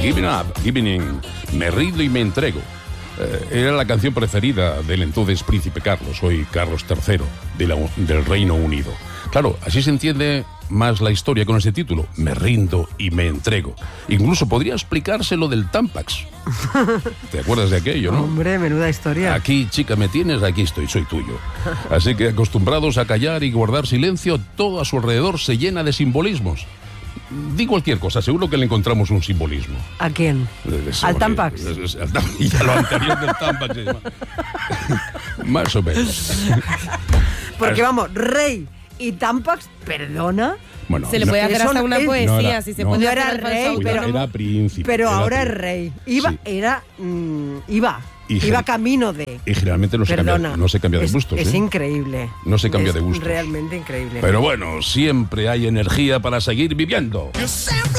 Giving Up, Giving In, me rindo y me entrego. Era la canción preferida del entonces príncipe Carlos, hoy Carlos III, del Reino Unido. Claro, así se entiende más la historia con ese título, me rindo y me entrego. Incluso podría explicarse lo del Tampax. ¿Te acuerdas de aquello, no? Hombre, menuda historia. Aquí, chica, me tienes, aquí estoy, soy tuyo. Así que acostumbrados a callar y guardar silencio, todo a su alrededor se llena de simbolismos. Di cualquier cosa, seguro que le encontramos un simbolismo. ¿A quién? ¿Al Tampax? Y a lo anterior del Tampax. Más o menos. Porque vamos, rey y Tampax, ¿perdona? Bueno, se le puede hacer hasta una poesía, si se puede hacer hacer al rey, pero era príncipe. Pero era ahora príncipe. es rey. Iba camino de... Y generalmente no se cambia de gustos. Es increíble. No se cambia de gustos. Realmente increíble. Pero bueno, siempre hay energía para seguir viviendo.